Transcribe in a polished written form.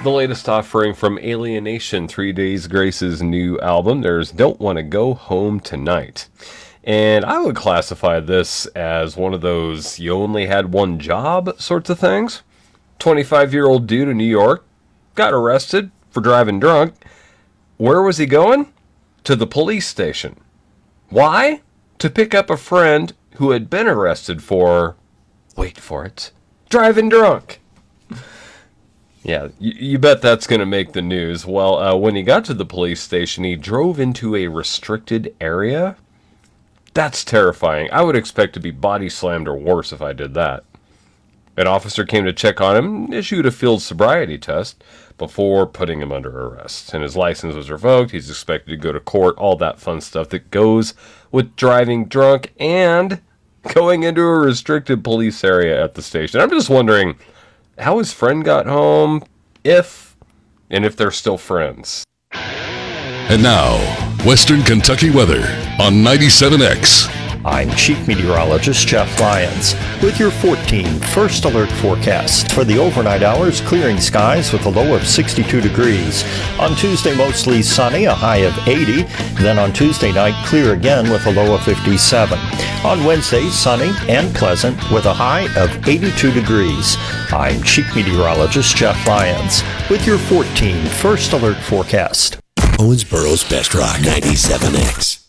The latest offering from Alienation, 3 Days Grace's new album. There's Don't Want to Go Home Tonight. And I would classify this as one of those you only had one job sorts of things. 25-year-old dude in New York got arrested for driving drunk. Where was he going? To the police station. Why? To pick up a friend who had been arrested for, wait for it, driving drunk. Yeah, you bet that's going to make the news. Well, when he got to the police station, he drove into a restricted area. That's terrifying. I would expect to be body slammed or worse if I did that. An officer came to check on him and issued a field sobriety test before putting him under arrest. And his license was revoked. He's expected to go to court, all that fun stuff that goes with driving drunk and going into a restricted police area at the station. I'm just wondering how his friend got home, if they're still friends. And now, Western Kentucky weather on 97X. I'm Chief Meteorologist Jeff Lyons with your 14 First Alert forecast. For the overnight hours, clearing skies with a low of 62 degrees. On Tuesday, mostly sunny, a high of 80. Then on Tuesday night, clear again with a low of 57. On Wednesday, sunny and pleasant with a high of 82 degrees. I'm Chief Meteorologist Jeff Lyons with your 14 First Alert forecast. Owensboro's Best Rock 97X.